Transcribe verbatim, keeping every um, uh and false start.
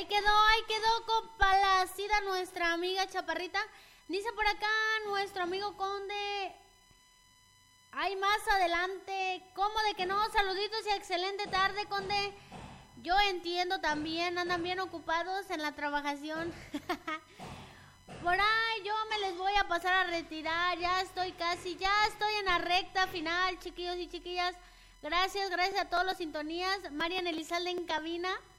ahí quedó, ahí quedó complacida nuestra amiga Chaparrita. Dice por acá nuestro amigo Conde. Ay, más adelante. ¿Cómo de que no? Saluditos y excelente tarde, Conde. Yo entiendo también, andan bien ocupados en la trabajación. Por ahí yo me les voy a pasar a retirar. Ya estoy casi, ya estoy en la recta final, chiquillos y chiquillas. Gracias, gracias a todos los sintonías. Marian Elizalde en cabina.